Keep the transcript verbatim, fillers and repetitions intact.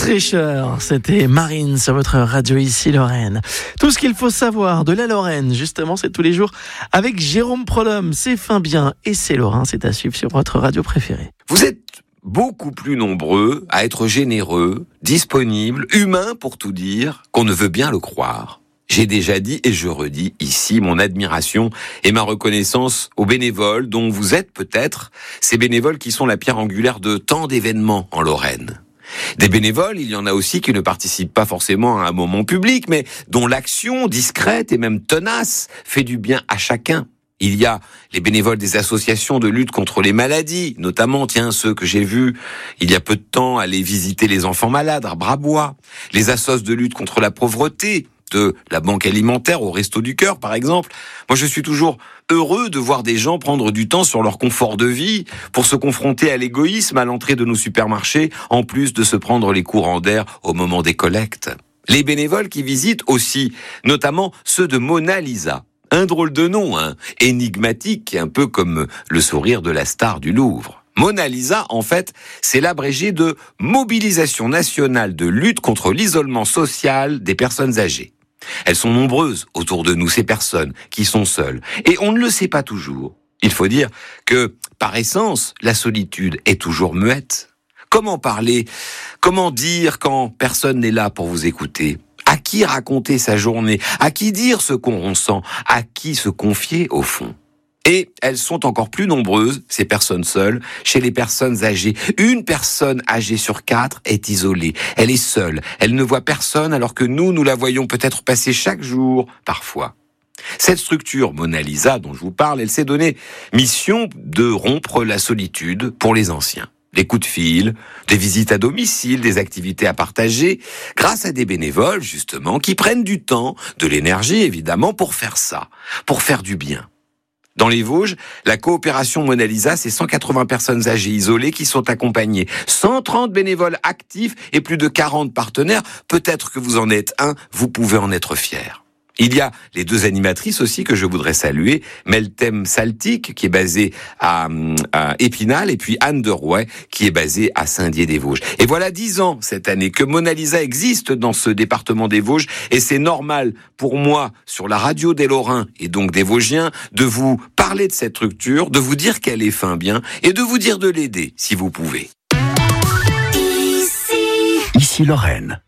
Tricheur, c'était Marine sur votre radio ici Lorraine. Tout ce qu'il faut savoir de la Lorraine, justement, c'est tous les jours avec Jérôme Prolhomme. C'est fin bien et c'est Lorrain, c'est à suivre sur votre radio préférée. Vous êtes beaucoup plus nombreux à être généreux, disponibles, humains pour tout dire, qu'on ne veut bien le croire. J'ai déjà dit et je redis ici mon admiration et ma reconnaissance aux bénévoles dont vous êtes peut-être, ces bénévoles qui sont la pierre angulaire de tant d'événements en Lorraine. Des bénévoles, il y en a aussi qui ne participent pas forcément à un moment public, mais dont l'action discrète et même tenace fait du bien à chacun. Il y a les bénévoles des associations de lutte contre les maladies, notamment, tiens, ceux que j'ai vus il y a peu de temps aller visiter les enfants malades à Brabois, les assos de lutte contre la pauvreté, de la banque alimentaire au Resto du Cœur, par exemple. Moi, je suis toujours heureux de voir des gens prendre du temps sur leur confort de vie pour se confronter à l'égoïsme à l'entrée de nos supermarchés, en plus de se prendre les courants d'air au moment des collectes. Les bénévoles qui visitent aussi, notamment ceux de Mona Lisa. Un drôle de nom, hein, énigmatique, un peu comme le sourire de la star du Louvre. Mona Lisa, en fait, c'est l'abrégé de Mobilisation nationale de lutte contre l'isolement social des personnes âgées. Elles sont nombreuses autour de nous, ces personnes qui sont seules. Et on ne le sait pas toujours. Il faut dire que, par essence, la solitude est toujours muette. Comment parler? Comment dire quand personne n'est là pour vous écouter? À qui raconter sa journée? À qui dire ce qu'on ressent? À qui se confier au fond? Et elles sont encore plus nombreuses, ces personnes seules, chez les personnes âgées. Une personne âgée sur quatre est isolée. Elle est seule. Elle ne voit personne alors que nous, nous la voyons peut-être passer chaque jour, parfois. Cette structure Mona Lisa dont je vous parle, elle s'est donnée mission de rompre la solitude pour les anciens. Des coups de fil, des visites à domicile, des activités à partager, grâce à des bénévoles, justement, qui prennent du temps, de l'énergie, évidemment, pour faire ça, pour faire du bien. Dans les Vosges, la coopération Mona Lisa, c'est cent quatre-vingts personnes âgées isolées qui sont accompagnées, cent trente bénévoles actifs et plus de quarante partenaires. Peut-être que vous en êtes un, vous pouvez en être fier. Il y a les deux animatrices aussi que je voudrais saluer, Meltem Saltik, qui est basée à, à Épinal, et puis Anne de Rouet, qui est basée à Saint-Dié-des-Vosges. Et voilà dix ans cette année que Mona Lisa existe dans ce département des Vosges, et c'est normal pour moi, sur la radio des Lorrains et donc des Vosgiens, de vous parler de cette structure, de vous dire qu'elle est fin bien, et de vous dire de l'aider, si vous pouvez. Ici, ici Lorraine.